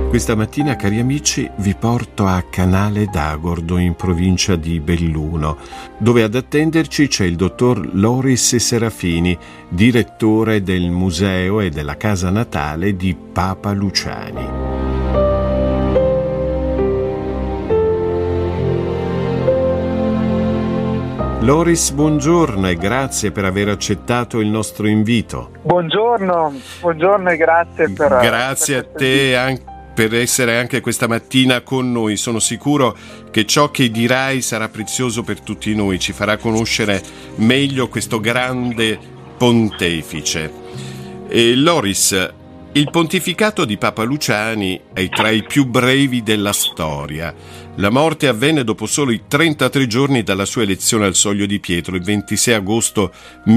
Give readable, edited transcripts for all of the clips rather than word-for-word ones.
Questa mattina, cari amici, vi porto a Canale d'Agordo, in provincia di Belluno, dove ad attenderci c'è il dottor Loris Serafini, direttore del museo e della casa natale di Papa Luciani. Loris, buongiorno e grazie per aver accettato il nostro invito. Buongiorno e grazie per... Grazie a te anche per essere anche questa mattina con noi. Sono sicuro che ciò che dirai sarà prezioso per tutti noi, ci farà conoscere meglio questo grande pontefice. Loris, il pontificato di Papa Luciani è tra i più brevi della storia. La morte avvenne dopo solo i 33 giorni dalla sua elezione al Soglio di Pietro, il 26 agosto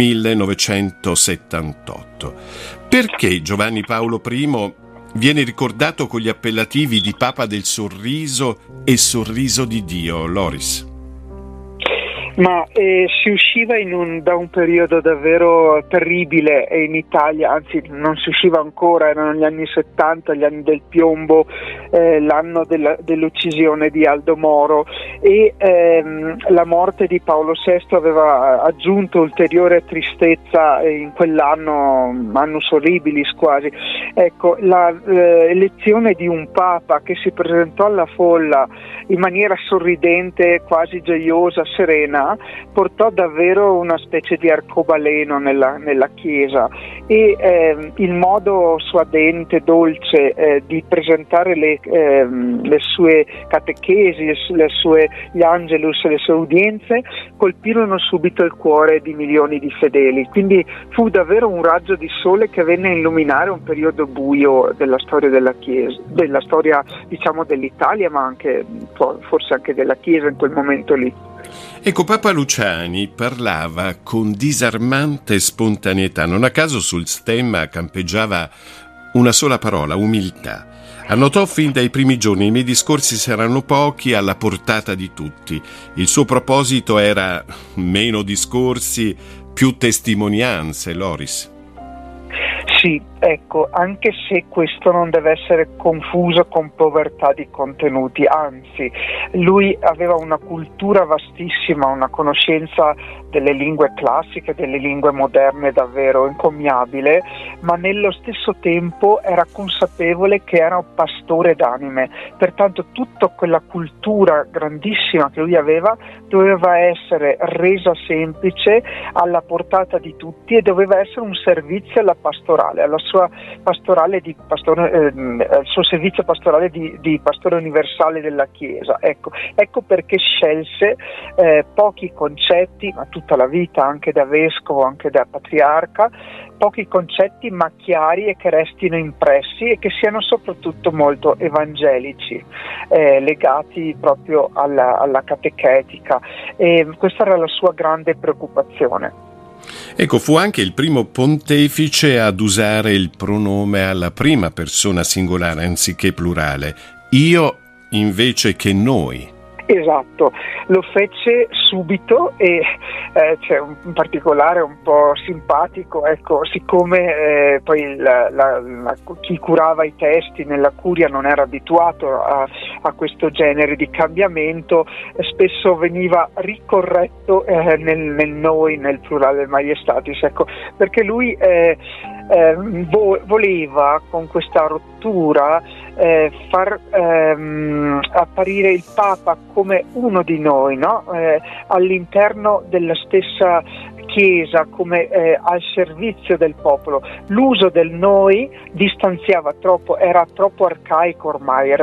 1978. Perché Giovanni Paolo I viene ricordato con gli appellativi di Papa del Sorriso e Sorriso di Dio, Loris? Ma si usciva da un periodo davvero terribile in Italia, anzi non si usciva ancora, erano gli anni 70, gli anni del piombo, l'anno dell'uccisione di Aldo Moro, e la morte di Paolo VI aveva aggiunto ulteriore tristezza in quell'anno, annus horribilis quasi. Ecco, l'elezione di un Papa che si presentò alla folla in maniera sorridente, quasi gioiosa, serena, portò davvero una specie di arcobaleno nella Chiesa, e il modo suadente, dolce di presentare le sue catechesi, gli angelus, le sue udienze colpirono subito il cuore di milioni di fedeli. Quindi fu davvero un raggio di sole che venne a illuminare un periodo buio della storia della Chiesa, della storia, diciamo, dell'Italia, ma anche forse anche della Chiesa in quel momento lì. Ecco, Papa Luciani parlava con disarmante spontaneità. Non a caso sul stemma campeggiava una sola parola: umiltà. Annotò fin dai primi giorni: i miei discorsi saranno pochi, alla portata di tutti. Il suo proposito era meno discorsi, più testimonianze, Loris. Sì, ecco, anche se questo non deve essere confuso con povertà di contenuti, anzi, lui aveva una cultura vastissima, una conoscenza delle lingue classiche, delle lingue moderne davvero encomiabile, ma nello stesso tempo era consapevole che era un pastore d'anime, pertanto tutta quella cultura grandissima che lui aveva doveva essere resa semplice, alla portata di tutti, e doveva essere un servizio alla pastorale, alla sua pastorale al suo servizio pastorale di pastore universale della Chiesa. Ecco perché scelse pochi concetti, ma tutta la vita, anche da vescovo, anche da patriarca, pochi concetti ma chiari e che restino impressi e che siano soprattutto molto evangelici, legati proprio alla catechetica, e questa era la sua grande preoccupazione. Ecco, fu anche il primo pontefice ad usare il pronome alla prima persona singolare anziché plurale, io invece che noi. Esatto, lo fece subito, e c'è un particolare un po' simpatico, ecco, siccome poi chi curava i testi nella curia non era abituato a questo genere di cambiamento, spesso veniva ricorretto nel noi, nel plurale maiestatis, ecco, perché lui voleva con questa rottura far apparire il Papa come uno di noi, no? All'interno della stessa Chiesa, come al servizio del popolo. L'uso del noi distanziava troppo, era troppo arcaico ormai, era